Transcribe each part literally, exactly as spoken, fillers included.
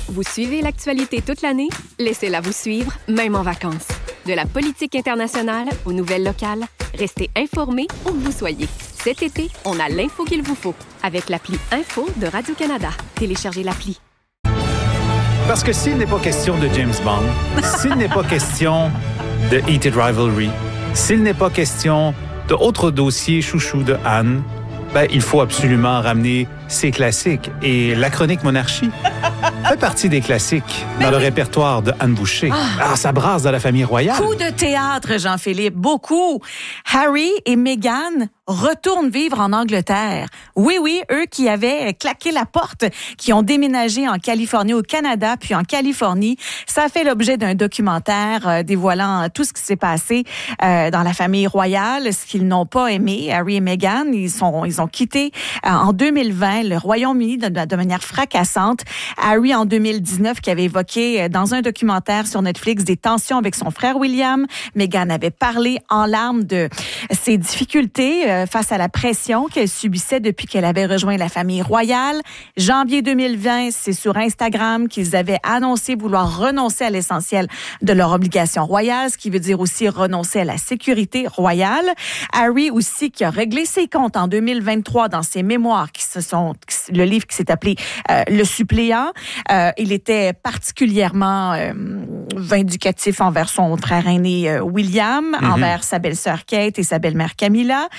Vous suivez l'actualité toute l'année? Laissez-la vous suivre, même en vacances. De la politique internationale aux nouvelles locales, restez informés où que vous soyez. Cet été, on a l'info qu'il vous faut avec l'appli Info de Radio-Canada. Téléchargez l'appli. Parce que s'il n'est pas question de James Bond, s'il n'est pas question de Heated Rivalry, s'il n'est pas question d'autres dossiers chouchou de Anne, ben, il faut absolument ramener ces classiques. Et la chronique Monarchie fait partie des classiques dans le répertoire de Anne Boucher. Ah, ça brasse dans la famille royale. Coup de théâtre, Jean-Philippe, beaucoup. Harry et Meghan retournent vivre en Angleterre. Oui, oui, eux qui avaient claqué la porte, qui ont déménagé en Californie, au Canada, puis en Californie. Ça a fait l'objet d'un documentaire euh, dévoilant tout ce qui s'est passé euh, dans la famille royale, ce qu'ils n'ont pas aimé. Harry et Meghan, ils sont, ils ont quitté euh, en deux mille vingt le Royaume-Uni de, de manière fracassante. Harry, en deux mille dix-neuf, qui avait évoqué euh, dans un documentaire sur Netflix des tensions avec son frère William. Meghan avait parlé en larmes de ses difficultés euh, face à la pression qu'elle subissait depuis qu'elle avait rejoint la famille royale. Janvier deux mille vingt, c'est sur Instagram qu'ils avaient annoncé vouloir renoncer à l'essentiel de leur obligation royale, ce qui veut dire aussi renoncer à la sécurité royale. Harry aussi qui a réglé ses comptes en deux mille vingt-trois dans ses mémoires, qui se sont le livre qui s'est appelé euh, Le Suppléant. Euh, il était particulièrement euh, vindicatif envers son frère aîné euh, William, mm-hmm. envers sa belle-sœur Kate et sa belle-mère Camilla.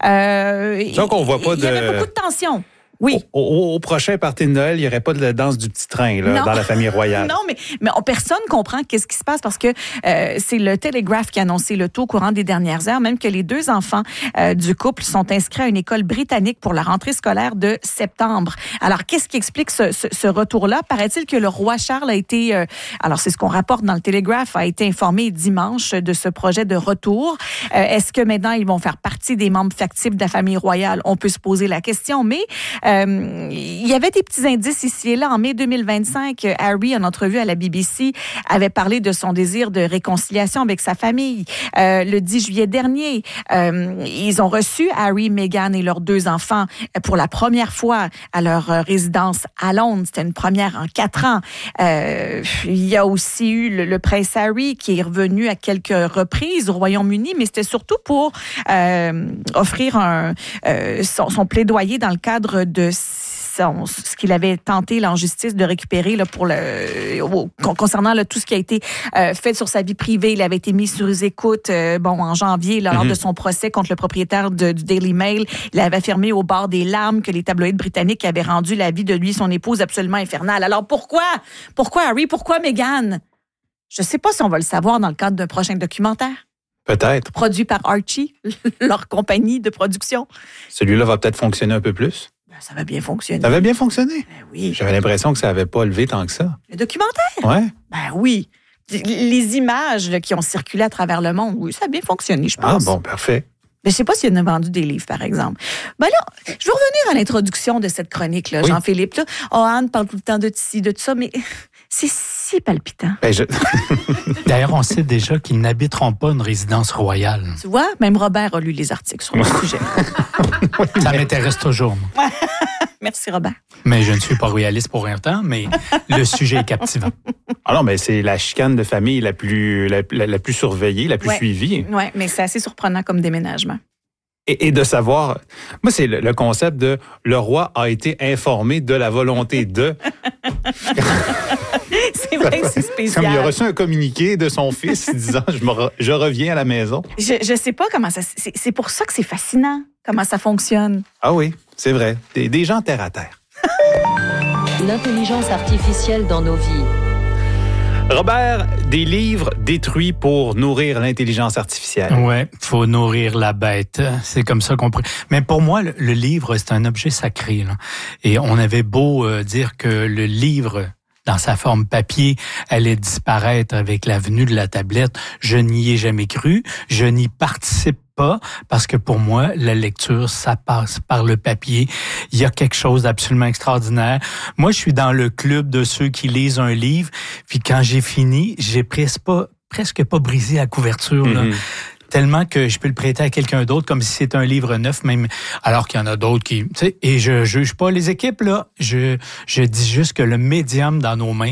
Euh, Donc, on voit pas il de... y avait beaucoup de tensions. Oui. Au, au, au prochain party de Noël, il n'y aurait pas de la danse du petit train là, dans la famille royale. Non, mais, mais on, personne ne comprend qu'est-ce qui se passe parce que euh, c'est le Telegraph qui a annoncé le tout au courant des dernières heures, même que les deux enfants euh, du couple sont inscrits à une école britannique pour la rentrée scolaire de septembre. Alors, qu'est-ce qui explique ce, ce, ce retour-là? Paraît-il que le roi Charles a été, euh, alors c'est ce qu'on rapporte dans le Telegraph, a été informé dimanche de ce projet de retour. Euh, est-ce que maintenant ils vont faire partie des membres factifs de la famille royale? On peut se poser la question, mais Euh, il y avait des petits indices ici et là. En mai deux mille vingt-cinq, Harry, en entrevue à la B B C, avait parlé de son désir de réconciliation avec sa famille. Euh, le dix juillet dernier, euh, ils ont reçu Harry, Meghan et leurs deux enfants pour la première fois à leur résidence à Londres. C'était une première en quatre ans. Euh, il y a aussi eu le, le prince Harry qui est revenu à quelques reprises au Royaume-Uni, mais c'était surtout pour euh, offrir un, euh, son, son plaidoyer dans le cadre de son, ce qu'il avait tenté là, en justice de récupérer là, pour le, concernant là, tout ce qui a été euh, fait sur sa vie privée. Il avait été mis sur écoute euh, bon, en janvier là, lors mm-hmm. de son procès contre le propriétaire de, du Daily Mail. Il avait affirmé au bord des larmes que les tabloïds britanniques avaient rendu la vie de lui et son épouse absolument infernale. Alors pourquoi? Pourquoi Harry? Pourquoi Meghan? Je ne sais pas si on va le savoir dans le cadre d'un prochain documentaire. Peut-être. Produit par Archie, leur compagnie de production. Celui-là va peut-être fonctionner un peu plus. Ça va bien fonctionner. Ça va bien fonctionner? Ben oui. J'avais l'impression que ça n'avait pas levé tant que ça. Le documentaire? Oui. Ben oui. Les images là, qui ont circulé à travers le monde, oui, ça a bien fonctionné, je pense. Ah bon, parfait. Mais je ne sais pas s'il y en a vendu des livres, par exemple. Ben là, je veux revenir à l'introduction de cette chronique-là, oui. Jean-Philippe. Là. Oh, Anne parle tout le temps de ci, de tout ça, mais c'est si palpitant. Ben je... D'ailleurs, on sait déjà qu'ils n'habiteront pas une résidence royale. Tu vois, même Robert a lu les articles sur le sujet. Ça m'intéresse toujours. Merci, Robert. Mais je ne suis pas royaliste pour un temps, mais le sujet est captivant. Ah non, mais c'est la chicane de famille la plus, la, la, la plus surveillée, la plus ouais. suivie. Oui, mais c'est assez surprenant comme déménagement. Et, et de savoir... Moi, c'est le, le concept de « le roi a été informé de la volonté de... » C'est vrai que c'est spécial. Comme il a reçu un communiqué de son fils disant je, me re, « je reviens à la maison ». Je ne sais pas comment ça... C'est, c'est pour ça que c'est fascinant, comment ça fonctionne. Ah oui, c'est vrai. Des, des gens terre à terre. L'intelligence artificielle dans nos vies. Robert, des livres détruits pour nourrir l'intelligence artificielle. Ouais, faut nourrir la bête. C'est comme ça qu'on... Mais pour moi, le, le livre, c'est un objet sacré. Là. Et on avait beau euh, dire que le livre, dans sa forme papier, allait disparaître avec la venue de la tablette. Je n'y ai jamais cru. Je n'y participe pas, parce que pour moi, la lecture, ça passe par le papier. Il y a quelque chose d'absolument extraordinaire. Moi, je suis dans le club de ceux qui lisent un livre, puis quand j'ai fini, j'ai presque pas, presque pas brisé la couverture, là. Mm-hmm. Tellement que je peux le prêter à quelqu'un d'autre comme si c'était un livre neuf, même alors qu'il y en a d'autres qui... Tu sais, et je juge pas les équipes, là. Je, je dis juste que le médium dans nos mains